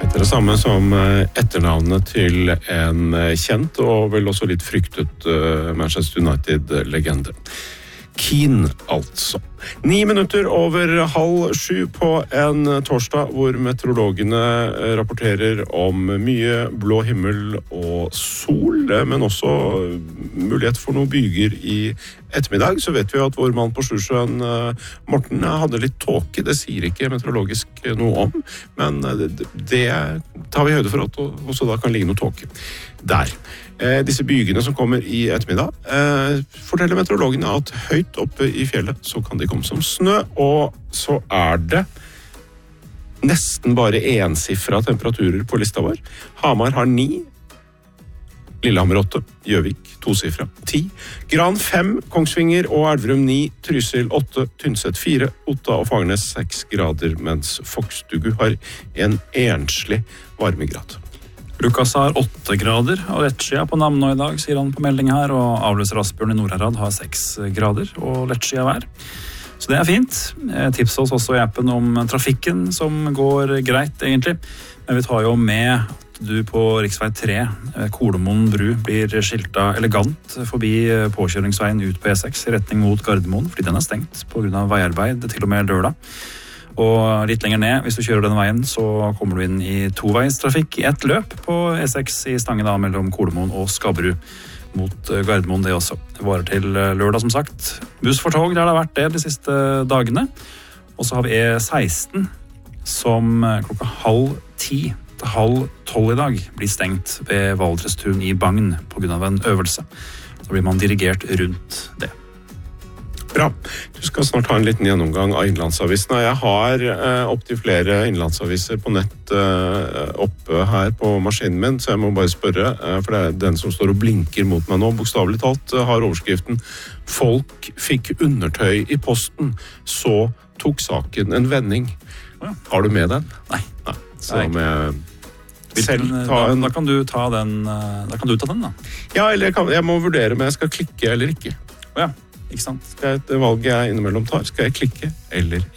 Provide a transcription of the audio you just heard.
heter det samme som etternavnet til en kjent og vel også litt fryktet Manchester United-legende. Keane, altså. 9 minutter over 6:30 på en torsdag, hvor meteorologene rapporterer om mye blå himmel og sol, men også mulighet for noen byger i ettermiddag. Så vet vi jo at vår mann på Sjusjøen, Morten, hadde litt tåke. Det sier ikke meteorologisk noe om, men det tar vi høyde for at også da kan ligge noe tåke der. Disse bygene som kommer i ettermiddag, forteller meteorologene at høyt oppe i fjellet så kan de komme som snø, og så det nesten bare ensifret temperaturer på lista vår. Hamar har 9, Lillehammer 8, Gjøvik 2-sifret 10, Gran 5, Kongsvinger og Elverum 9, Trysil 8, Tynset 4, Otta og Fagernes 6 grader, mens Fokstugu har en enslig varmegrad. Lukas har 8 grader, og rettskia på Namno i dag, sier han på melding her, og avløser Asbjørn i Nordherad har 6 grader og lettskia vær. Så det fint. Tips oss også i appen om trafikken, som går greit egentlig, men vi tar jo med at du på riksvei 3, Kolomoen bru, blir skilta elegant forbi påkjøringsveien ut på E6 i retning mot Gardermoen, fordi den stengt på grunn av veiarbeid til og med lørdag. Og litt lenger ned, hvis du kjører den veien, så kommer du inn i toveistrafikk i ett løp på E6 i Stange da, mellom Kolomoen og Skabberud mot Gardermoen det også. Det varer til lørdag som sagt. Buss for tog, der det har vært det de siste dagene. Og så har vi E16 som klokka 9:30 til 11:30 i dag blir stengt ved Valdrestun i Bagn på grunn av en øvelse. Da blir man dirigert rundt det. Bra. Du skal snart ha en liten gjennomgang av innlandsavisene. Jeg har opptil flere innlandsaviser på nett oppe her på maskinen min, så jeg må bare spørre, for det den som står og blinker mot meg nå, bokstavelig talt, har overskriften «Folk fikk undertøy i posten, så tok saken en vending». Har du med den? Nei. Så med... Da kan du ta den, da. Ja, eller jeg må vurdere om jeg skal klikke eller ikke. Ja. Ikke sant? Det et valg jeg innimellom tar. Skal jeg klikke eller